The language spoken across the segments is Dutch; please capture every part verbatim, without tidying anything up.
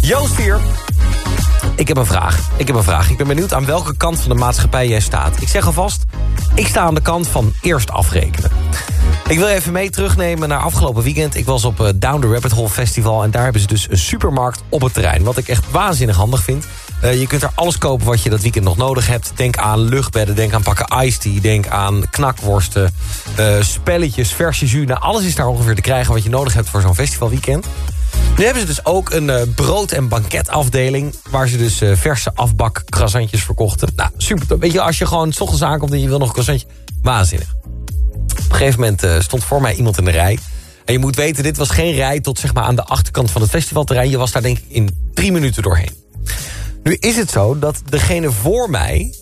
Joost hier. Ik heb een vraag. Ik heb een vraag. Ik ben benieuwd aan welke kant van de maatschappij jij staat. Ik zeg alvast, ik sta aan de kant van eerst afrekenen. Ik wil even mee terugnemen naar afgelopen weekend. Ik was op uh, Down the Rabbit Hole Festival en daar hebben ze dus een supermarkt op het terrein. Wat ik echt waanzinnig handig vind. Uh, je kunt er alles kopen wat je dat weekend nog nodig hebt. Denk aan luchtbedden, denk aan pakken iced tea, denk aan knakworsten, uh, spelletjes, verse jus. Nou, alles is daar ongeveer te krijgen wat je nodig hebt voor zo'n festivalweekend. Nu hebben ze dus ook een uh, brood- en banketafdeling, waar ze dus uh, verse afbak croissantjes verkochten. Nou, super. Weet je, als je gewoon 's ochtends aankomt en je wil nog een croissantje, waanzinnig. Op een gegeven moment uh, stond voor mij iemand in de rij. En je moet weten, dit was geen rij tot zeg maar aan de achterkant van het festivalterrein. Je was daar denk ik in drie minuten doorheen. Nu is het zo dat degene voor mij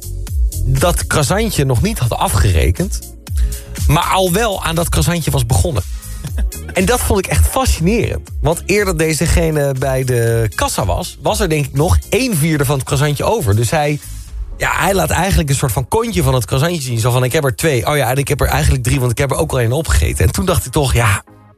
dat croissantje nog niet had afgerekend, maar al wel aan dat croissantje was begonnen. En dat vond ik echt fascinerend. Want eerder dezegene bij de kassa was, was er denk ik nog een vierde van het croissantje over. Dus hij, ja, hij laat eigenlijk een soort van kontje van het croissantje zien. Zo van, ik heb er twee. Oh ja, en ik heb er eigenlijk drie, want ik heb er ook al een opgegeten. En toen dacht ik toch, ja,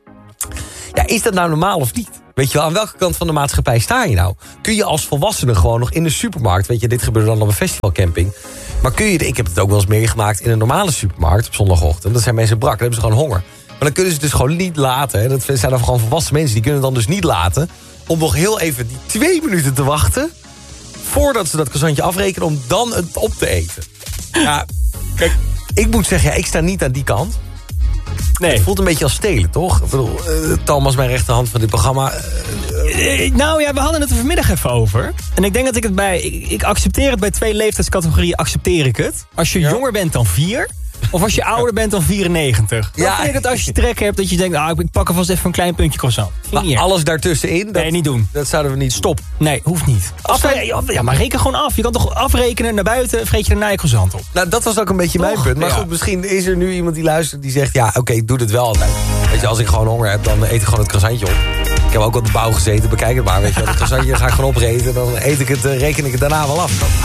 ja, is dat nou normaal of niet? Weet je wel, aan welke kant van de maatschappij sta je nou? Kun je als volwassene gewoon nog in de supermarkt, weet je, dit gebeurde dan op een festivalcamping, maar kun je, ik heb het ook wel eens meegemaakt in een normale supermarkt op zondagochtend, dat zijn mensen brak, dan hebben ze gewoon honger. Maar dan kunnen ze het dus gewoon niet laten, hè. Dat zijn dan gewoon volwassen mensen, die kunnen het dan dus niet laten om nog heel even die twee minuten te wachten voordat ze dat croissantje afrekenen om dan het op te eten. Ja, kijk, ik moet zeggen, ja, ik sta niet aan die kant. Nee. Het voelt een beetje als stelen, toch? Ik bedoel, uh, Thomas, mijn rechterhand van dit programma. Uh, uh, nou ja, we hadden het er vanmiddag even over. En ik denk dat ik het bij... Ik, ik accepteer het bij twee leeftijdscategorieën, accepteer ik het. Als je ja. jonger bent dan vier, of als je ouder bent dan vierennegentig. Dan ja. vind ik het als je trek hebt dat je denkt, ah, ik pak alvast even een klein puntje croissant. Maar alles daartussenin? Dat, nee, niet doen. Dat zouden we niet Stop. Nee, hoeft niet. Afre- ja, maar reken gewoon af. Je kan toch afrekenen naar buiten, vreet je daarna je croissant op. Nou, dat was ook een beetje toch? Mijn punt. Maar ja. goed, misschien is er nu iemand die luistert die zegt, ja, oké, okay, ik doe dit wel altijd. Weet je, als ik gewoon honger heb, dan eet ik gewoon het croissantje op. Ik heb ook op de bouw gezeten, bekijk het maar. Weet je, dat croissantje ga ik gewoon opreten, dan eet ik het, uh, reken ik het daarna wel af.